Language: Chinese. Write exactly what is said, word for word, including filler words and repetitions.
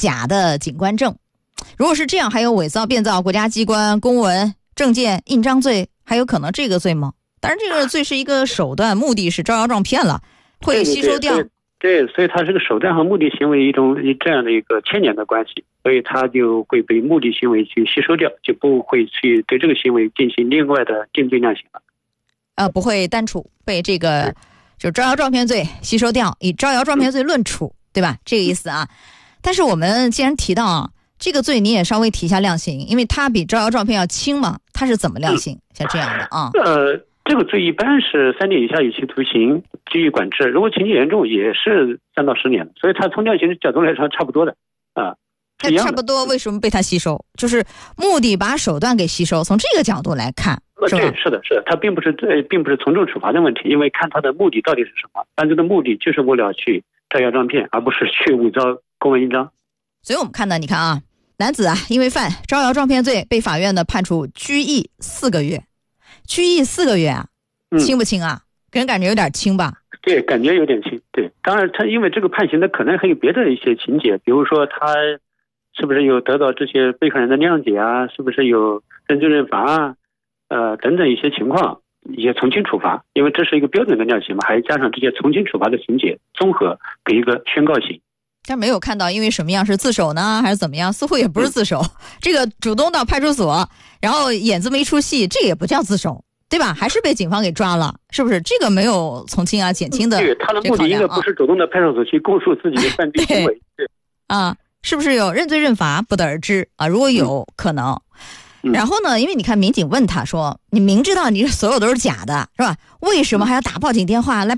假的警官证。如果是这样，还有伪造、变造国家机关公文、证件、印章罪，还有可能这个罪吗？当然，这个罪是一个手段，目的是招摇撞骗了，会吸收掉。 对对对对，所以它是个手段和目的行为一种这样的一个牵连的关系，所以它就会被目的行为去吸收掉，就不会去对这个行为进行另外的定罪量刑了。 呃，不会单处，被这个就招摇撞骗罪吸收掉，以招摇撞骗罪论处，对吧？这个意思啊。但是我们既然提到啊，这个罪你也稍微提一下量刑，因为它比招摇撞骗要轻嘛，它是怎么量刑？像这样的啊？ 呃，这个罪一般是三年以下有期徒刑、拘役管制，如果情节严重也是三到十年，所以它从量刑的角度来说差不多的啊。 那差不多，为什么被它吸收？就是目的把手段给吸收，从这个角度来看，是吧？ 对，是的，是的，它并不是呃，并不是从重处罚的问题，因为看它的目的到底是什么，犯罪的目的就是为了去招摇撞骗，而不是去伪造公文印章。 所以我们看到，你看啊，男子啊，因为犯招摇撞骗罪，被法院呢判处拘役四个月，拘役四个月啊，轻不轻啊？给人感觉有点轻吧？ 对，感觉有点轻。对，当然他因为这个判刑的可能还有别的一些情节，比如说他是不是有得到这些被害人的谅解啊？是不是有认罪认罚啊？呃，等等一些情况，一些从轻处罚，因为这是一个标准的量刑嘛，还加上这些从轻处罚的情节，综合给一个宣告刑。 但没有看到因为什么样是自首呢，还是怎么样？似乎也不是自首，嗯、这个主动到派出所，然后演这么一出戏，这也不叫自首，对吧？还是被警方给抓了，是不是？这个没有从轻啊、减轻的。 对，他的目的应该不是主动到派出所去供述自己的犯罪行为。对啊，是不是有认罪认罚不得而知啊？如果有、嗯、可能。然后呢，因为你看民警问他说，你明知道你所有都是假的，是吧？为什么还要打报警电话来